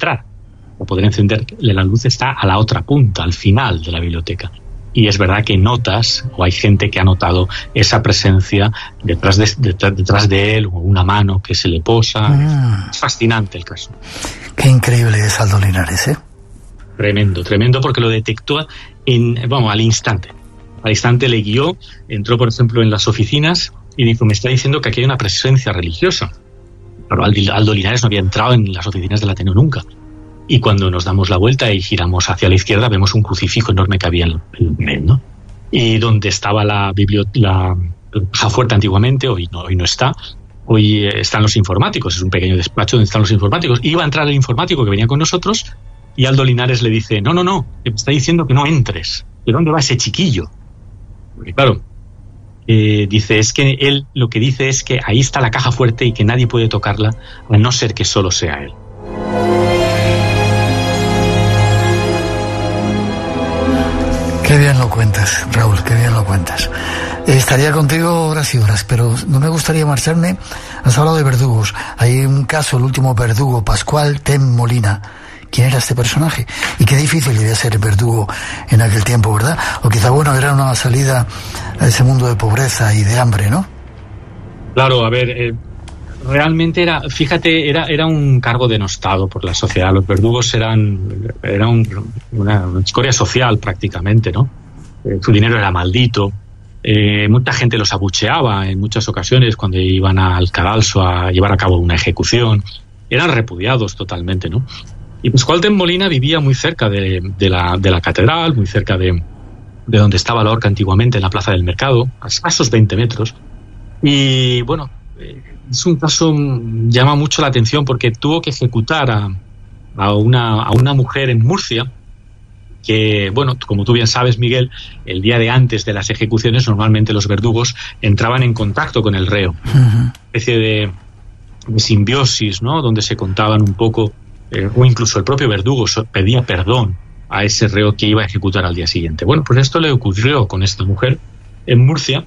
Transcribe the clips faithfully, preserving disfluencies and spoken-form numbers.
entrar o poder encenderle la luz está a la otra punta, al final de la biblioteca. Y es verdad que notas, o hay gente que ha notado esa presencia detrás de, detrás, detrás de él, o una mano que se le posa. Mm. Es fascinante el caso. Qué increíble es Aldo Linares, ¿eh? Tremendo, tremendo, porque lo detectó en, vamos, al instante. Al instante le guió, entró, por ejemplo, en las oficinas y dijo, me está diciendo que aquí hay una presencia religiosa. Pero Aldo Linares no había entrado en las oficinas del Ateneo nunca. Y cuando nos damos la vuelta y giramos hacia la izquierda, vemos un crucifijo enorme que había en el medio, ¿no? Y donde estaba la biblioteca, la caja fuerte antiguamente, hoy no, hoy no está. Hoy están los informáticos, es un pequeño despacho donde están los informáticos. Iba a entrar el informático que venía con nosotros y Aldo Linares le dice, no, no, no, me está diciendo que no entres. ¿De dónde va ese chiquillo? Porque claro, eh, dice, es que él lo que dice es que ahí está la caja fuerte y que nadie puede tocarla a no ser que solo sea él. Qué bien lo cuentas, Raúl, qué bien lo cuentas. Estaría contigo horas y horas, pero no me gustaría marcharme. Has hablado de verdugos. Hay un caso, el último verdugo, Pascual Tem Molina. ¿Quién era este personaje? Y qué difícil debía ser verdugo en aquel tiempo, ¿verdad? O quizá, bueno, era una salida a ese mundo de pobreza y de hambre, ¿no? Claro, a ver... Eh... Realmente era, fíjate, era, era un cargo denostado por la sociedad. Los verdugos eran, era un, una, una escoria social prácticamente, ¿no? Eh, su dinero era maldito. Eh, mucha gente los abucheaba en muchas ocasiones cuando iban al cadalso a llevar a cabo una ejecución. Eran repudiados totalmente, ¿no? Y Pascual Tem Molina vivía muy cerca de, de, la, de la catedral, muy cerca de, de donde estaba la horca antiguamente, en la plaza del mercado, a escasos veinte metros. Y bueno, eh, es un caso llama mucho la atención porque tuvo que ejecutar a, a, una, a una mujer en Murcia que, bueno, como tú bien sabes, Miguel, el día de antes de las ejecuciones normalmente los verdugos entraban en contacto con el reo. Uh-huh. Una especie de, de simbiosis, ¿no? Donde se contaban un poco, eh, o incluso el propio verdugo pedía perdón a ese reo que iba a ejecutar al día siguiente. Bueno, pues esto le ocurrió con esta mujer en Murcia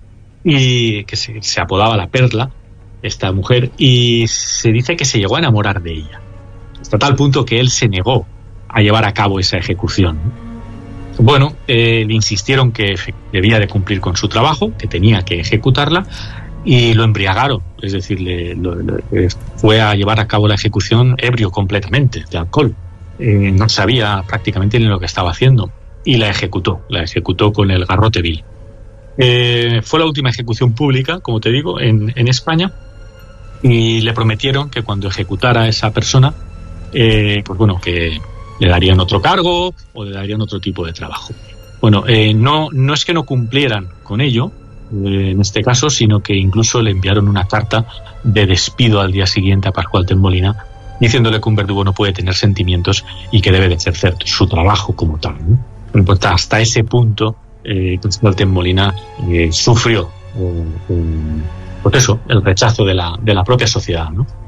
y que se, se apodaba La Perla, esta mujer, y se dice que se llegó a enamorar de ella, hasta tal punto que él se negó a llevar a cabo esa ejecución. Bueno, eh, le insistieron que debía de cumplir con su trabajo, que tenía que ejecutarla, y lo embriagaron, es decir, le, lo, le, fue a llevar a cabo la ejecución ebrio completamente, de alcohol. Eh, no sabía prácticamente ni lo que estaba haciendo, y la ejecutó, la ejecutó con el garrote vil. Eh, fue la última ejecución pública, como te digo, en, en España, y le prometieron que cuando ejecutara a esa persona, eh, pues bueno, que le darían otro cargo o le darían otro tipo de trabajo. Bueno, eh, no, no es que no cumplieran con ello, eh, en este caso, sino que incluso le enviaron una carta de despido al día siguiente a Pascual Tem Molina, diciéndole que un verdugo no puede tener sentimientos y que debe de ejercer su trabajo como tal, ¿no? Pero pues, hasta ese punto, eh, Pascual Tem Molina eh, sufrió eh, eh, pues eso, el rechazo de la, de la propia sociedad, ¿no?